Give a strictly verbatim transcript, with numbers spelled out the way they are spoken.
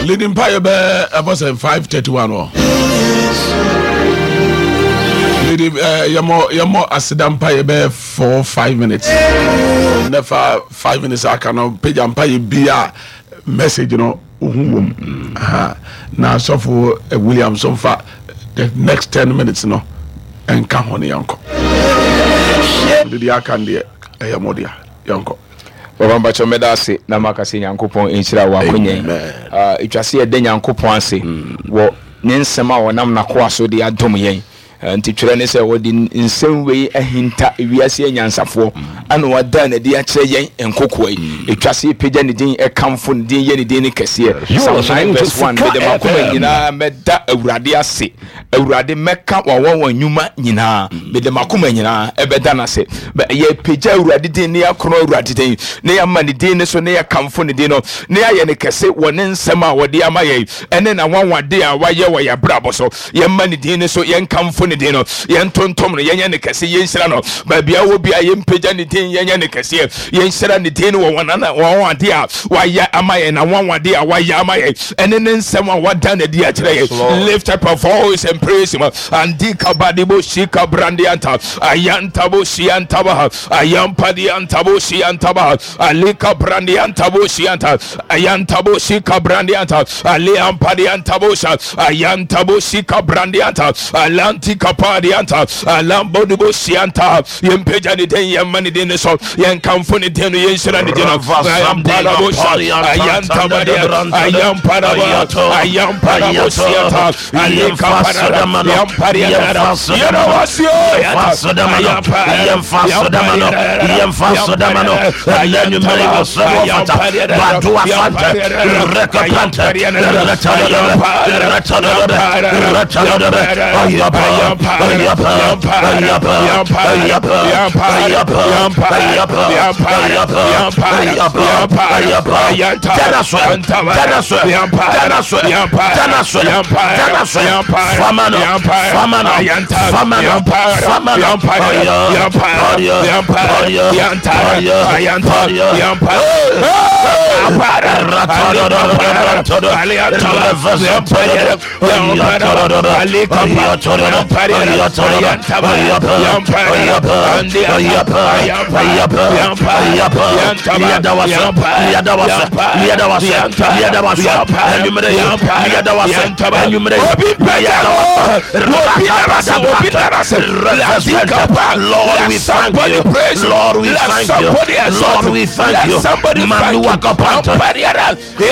leading pie be about five thirty-one or leading yamo yamo asidam pie be for five minutes never five minutes I can page and pie be a message you know now so for William so far the next ten minutes no and come on yanko did ya can there ayamodia yanko Baba chomeda ase na makase Nyankopon enhyira wa konyen ah etwase ede Nyankopon ase wo ne nsema wonam na ko aso de adom yen nti twere ne se wodi nsem wei ahinta ewiase anyansafo ana wada na de akire yen enkokoi etwase pagya ne din ekamfo ne din ye ne din ne kese Psalm verse one be de makoma nyina meda awurade ase awurade meka wawon wanyuma nyina be de makoma nyina ebeda na se ye pagya awurade din ne yakoro awurade din ne yama ne din ne so ne yakamfo ne din no ne aye ne kese wone nsem a wode amaye ene na wanwade a waye wo ya brabo so yema ne din ne so yenkamfo ne din no yentontom no yenye ne kase yenhyira no ba bia wo bia yempagya ne din yenye ne kase yenhyira ne din wo wanana wanwade a waya amaye na wanwade a waya amaye ene ne nsem a wada na di akire lift up your voice and praise him and dikabadibo shika brandianta ayanta bo shianta ba ayampa dianta bo shianta ba alika brandianta bo shianta ayanta bo shika brandianta aliampa dianta bo sha ayanta bo shika brandianta alantika padianta alambo dibo shianta yempeja ni den yemani den so yenkamfo ni den yenshira ni den ayampa bo sha ayanta ba ayampa ba ayampa bo shianta alika parada yamparia yerawasio yampa yamfasodamano yamfasodamano ayanu merigo sofata badua fanta rekapanta rataya rataya rataya ayapa ayapa ayapa ayapa ayapa ayapa ayapa ayapa ayapa tanaso tanaso tanaso tanaso tanaso famano famano famano famano Lord, we thank you. Lord, we thank you. Lord, we thank you. Somebody